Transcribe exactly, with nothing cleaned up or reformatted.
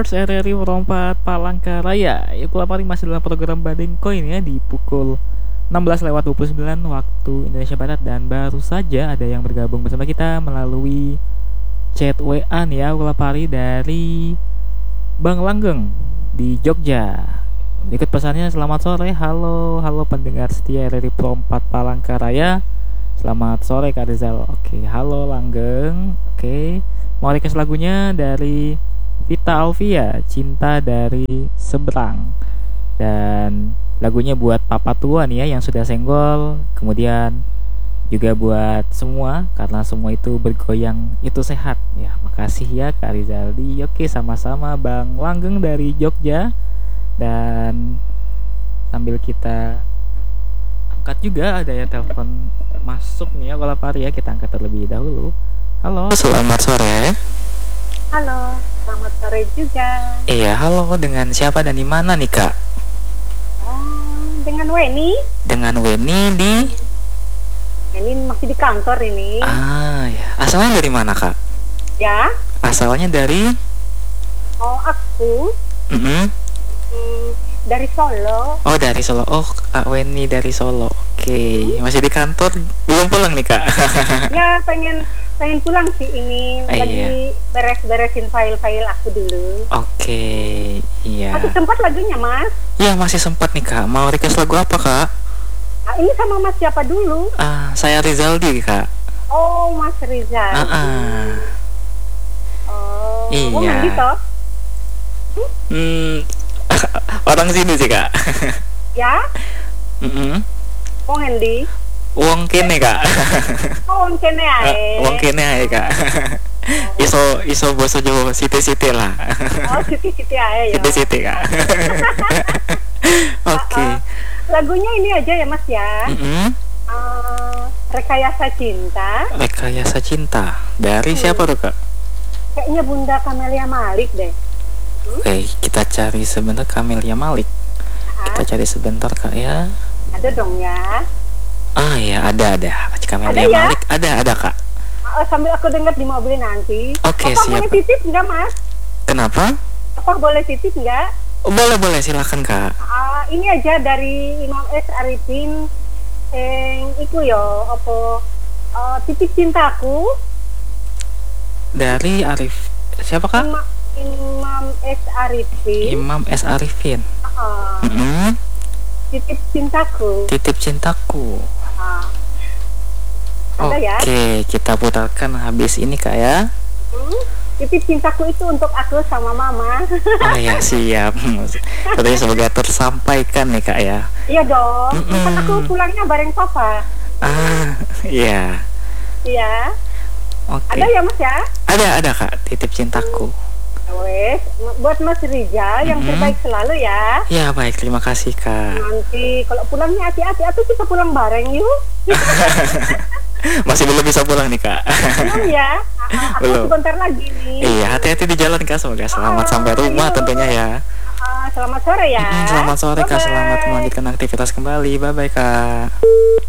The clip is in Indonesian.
R R I Perompat Palangkaraya. Ya, Kulapari masih dalam program Badeng Koin ya di pukul enam belas lewat dua puluh sembilan waktu Indonesia Barat, dan baru saja ada yang bergabung bersama kita melalui chat W A nih ya, Kulapari dari Bang Langgeng di Jogja. Ikut pesannya, selamat sore, halo, halo pendengar setia R R I Perompat Palangkaraya. Selamat sore Kak Rizal. Oke, halo Langgeng. Oke, mau request lagunya dari Vita Alvia, Cinta dari Seberang. Dan lagunya buat papa tua nih ya yang sudah senggol, kemudian juga buat semua, karena semua itu bergoyang itu sehat. Ya, makasih ya Kak Rizaldi. Oke, sama-sama Bang Langgeng dari Jogja. Dan sambil kita angkat juga, ada ya telepon masuk nih ya Kulapari ya, kita angkat terlebih dahulu. Halo, selamat sore. Halo, selamat sore juga. Iya, halo, dengan siapa dan di mana nih Kak? Oh, dengan Weni. Dengan Weni di? Ini masih di kantor ini. Ah, ya. Asalnya dari mana Kak? Ya. Asalnya dari? Oh, aku. Mm-hmm. Hmm, dari Solo. Oh, dari Solo. Oh, Kak Weni dari Solo. Oke, okay. Masih di kantor, belum pulang nih Kak? Ya, pengen pengen pulang sih ini. Ah, lagi iya. beres-beresin file-file aku dulu. Oke, okay, iya. Masih sempat lagunya, Mas? Iya, masih sempat nih Kak. Mau request lagu apa Kak? Ah, ini sama Mas siapa dulu? Ah, saya Rizaldi Kak. Oh, Mas Rizal. Ah, ah. Oh, iya. Oh, nanti toh? Hmm, orang sini sih Kak. Ya? Mm-mm. Oh, Ngendi? Wong kene Kak. Oh, wong kene ae. Wong kene ae Kak. Iso iso basa Jawa siti-siti lah. Oh, siti-siti ae ya. Siti-siti Kak. Oke. Uh, uh, lagunya ini aja ya Mas ya. Mm-hmm. uh, Rekayasa Cinta. Rekayasa Cinta dari hmm. siapa tuh Kak? Kayaknya Bunda Camelia Malik deh. Hmm? Oke, kita cari sebentar Camelia Malik. Uh. Kita cari sebentar Kak ya. Ada dong ya. Ah ya, ada ada. Camelia ada ya? Malik ada ada Kak. Uh, sambil aku dengar di mobil nanti. Oke, Apa siap. boleh titip enggak Mas? Kenapa? Apa boleh titip enggak? Oh, boleh boleh silakan Kak. Uh, ini aja dari Imam S Arifin. Yang itu yo apa uh, titip cintaku. Dari Arif siapa Kak? Ima, Imam S Arifin. Imam S Arifin. Uh, mm-hmm. Titip cintaku. Titip cintaku. Uh, Oke, ya? kita putarkan habis ini Kak ya. Hmm, titip cintaku itu untuk aku sama Mama. Oh ya, siap. Tentunya semoga tersampaikan nih Kak ya. Iya dong. Mm-mm. Kan aku pulangnya bareng Papa. Ah, iya. Iya. Oke. Ada ya Mas ya? Ada ada Kak, titip cintaku. Wes, buat Mas Rizal yang Mm-hmm. terbaik selalu ya. Ya baik, terima kasih Kak. Nanti kalau pulangnya hati-hati, atau kita pulang bareng yuk. Masih belum bisa pulang nih Kak. Belum ya? Aku Belum. sebentar lagi nih. Iya, hati-hati di jalan Kak, semoga selamat Oh, sampai rumah ayo. tentunya ya. Uh, selamat sore ya. Mm-hmm, selamat sore Kak, Bye-bye. selamat melanjutkan aktivitas kembali. Bye bye Kak.